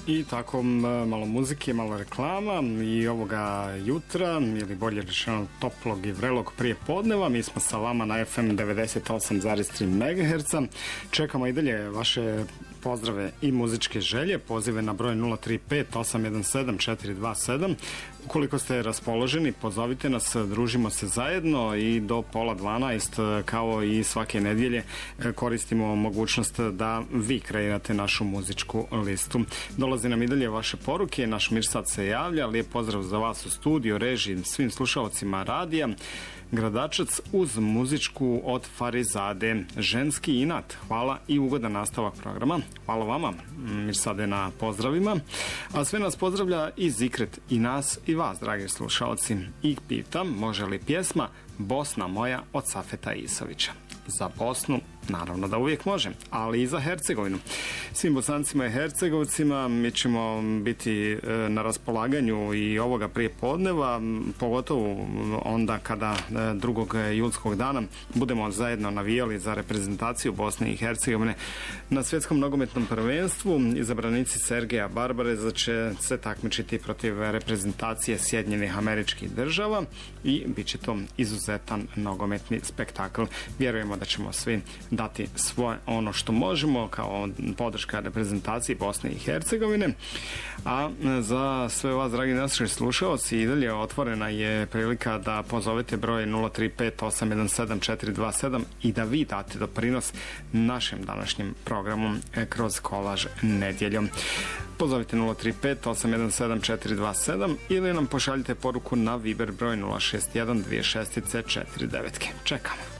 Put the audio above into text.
I tako malo muzike, malo reklama i ovoga jutra, ili bolje rečeno toplog i vrelog prije podneva. Mi smo sa vama na FM 98,3 MHz. Čekamo i dalje vaše pozdrave i muzičke želje. Pozive na broj 035 817 427. Ukoliko ste raspoloženi, pozovite nas, družimo se zajedno i do 11:30 kao i svake nedjelje koristimo mogućnost da vi kreirate našu muzičku listu. Dolazi nam i dalje vaše poruke, naš Mirsad se javlja, lijep pozdrav za vas u studiju, režiji, svim slušalcima radija. Gradačac uz muzičku od Farizade, ženski inat. Hvala i ugodan nastavak programa. Hvala vama, Mirsade, na pozdravima. A sve nas pozdravlja i Zikret, i nas i vas, dragi slušalci. I pitam, može li pjesma Bosna moja od Safeta Isavića? Za Bosnu naravno da uvijek može, ali i za Hercegovinu. Svim Bosancima i Hercegovcima mi ćemo biti na raspolaganju i ovoga prije podneva, pogotovo onda kada 2. julskog dana budemo zajedno navijali za reprezentaciju Bosne i Hercegovine na svjetskom nogometnom prvenstvu. Izabranici Sergeja Barbareza će se takmičiti protiv reprezentacije Sjedinjenih Američkih Država i bit će to izuzetan nogometni spektakl. Vjerujemo da ćemo svi dati svoje ono što možemo kao podrška reprezentaciji Bosne i Hercegovine. A za sve vas, dragi naši slušalci, i dalje otvorena je prilika da pozovete broj 035 817 427 i da vi date doprinos našem današnjem programu kroz kolaž nedjeljom. Pozovite 035 817 427 ili nam pošaljite poruku na Viber broj 061 26 49. Čekamo.